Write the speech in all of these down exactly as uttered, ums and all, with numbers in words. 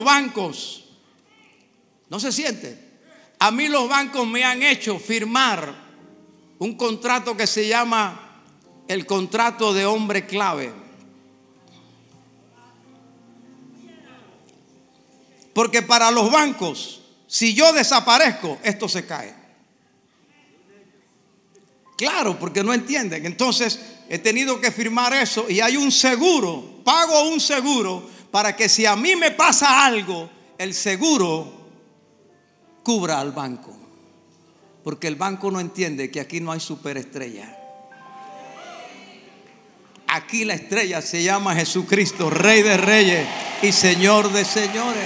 bancos, ¿no se siente? A mí los bancos me han hecho firmar un contrato que se llama el contrato de hombre clave. Porque para los bancos, si yo desaparezco, esto se cae. Claro, porque no entienden. Entonces he tenido que firmar eso y hay un seguro, pago un seguro para que si a mí me pasa algo, el seguro cubra al banco. Porque el banco no entiende que aquí no hay superestrella. Aquí la estrella se llama Jesucristo, Rey de Reyes y Señor de Señores.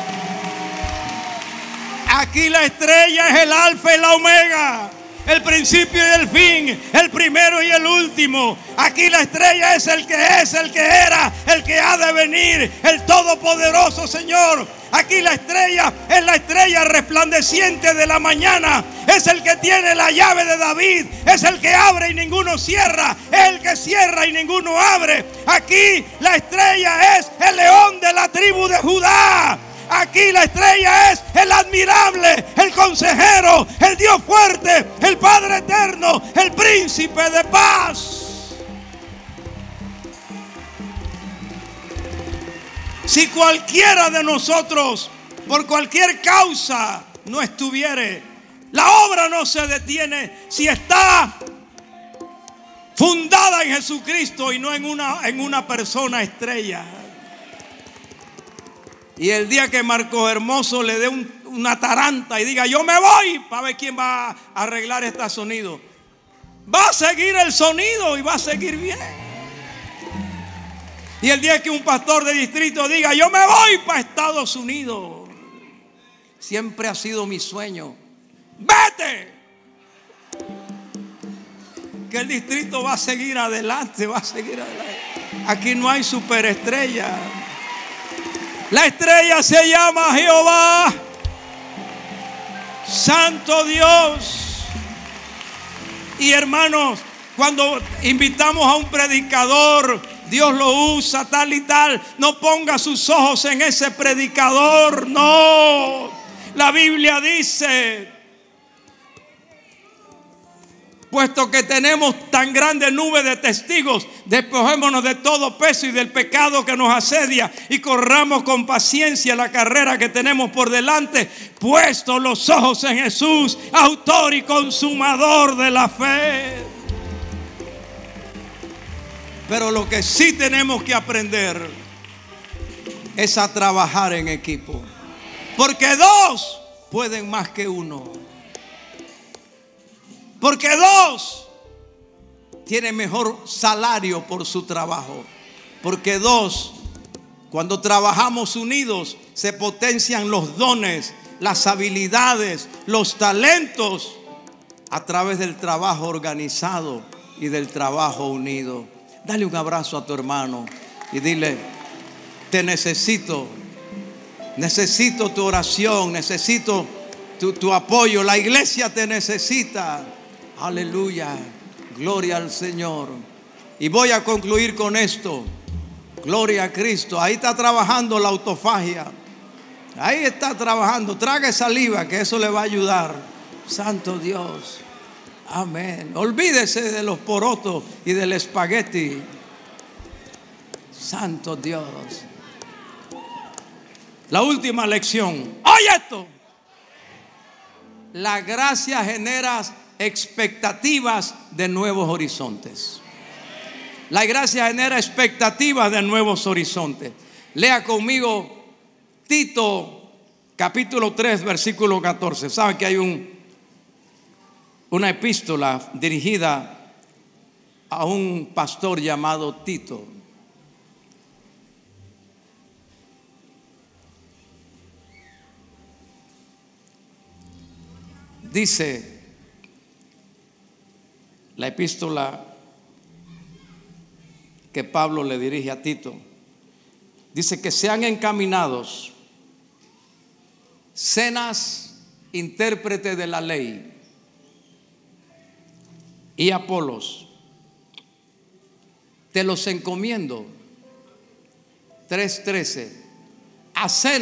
Aquí la estrella es el alfa y la omega, el principio y el fin, el primero y el último. Aquí la estrella es el que es, el que era, el que ha de venir, el todopoderoso Señor. Aquí la estrella es la estrella resplandeciente de la mañana. Es el que tiene la llave de David. Es el que abre y ninguno cierra. Es el que cierra y ninguno abre. Aquí la estrella es el león de la tribu de Judá. Aquí la estrella es el admirable, el consejero, el Dios fuerte, el Padre eterno, el príncipe de paz. Si cualquiera de nosotros, por cualquier causa, no estuviere, la obra no se detiene si está fundada en Jesucristo y no en una, en una persona estrella. Y el día que Marcos Hermoso le dé un, una taranta y diga yo me voy, para ver quién va a arreglar este sonido, va a seguir el sonido y va a seguir bien. Y el día que un pastor de distrito diga yo me voy para Estados Unidos, siempre ha sido mi sueño, vete, que el distrito va a seguir adelante, va a seguir adelante. Aquí no hay superestrella. La estrella se llama Jehová, Santo Dios. Y hermanos, cuando invitamos a un predicador, Dios lo usa tal y tal, no ponga sus ojos en ese predicador, no. La Biblia dice, puesto que tenemos tan grande nube de testigos, despojémonos de todo peso y del pecado que nos asedia y corramos con paciencia la carrera que tenemos por delante, puesto los ojos en Jesús, autor y consumador de la fe. Pero lo que sí tenemos que aprender es a trabajar en equipo, porque dos pueden más que uno. Porque dos tienen mejor salario por su trabajo. Porque dos, cuando trabajamos unidos, se potencian los dones, las habilidades, los talentos a través del trabajo organizado y del trabajo unido. Dale un abrazo a tu hermano y dile, te necesito, necesito tu oración, necesito tu, tu apoyo, la iglesia te necesita. Aleluya, gloria al Señor. Y voy a concluir con esto. Gloria a Cristo. Ahí está trabajando la autofagia. Ahí está trabajando. Trague saliva, que eso le va a ayudar. Santo Dios. Amén. Olvídese de los porotos y del espagueti. Santo Dios. La última lección. Oye esto. La gracia genera expectativas de nuevos horizontes. La gracia genera expectativas de nuevos horizontes. Lea conmigo Tito capítulo tres versículo catorce. Saben que hay un, una epístola dirigida a un pastor llamado Tito. Dice la epístola que Pablo le dirige a Tito, dice que sean encaminados Cenas, intérprete de la ley, y Apolos, te los encomiendo. tres trece. A Cenas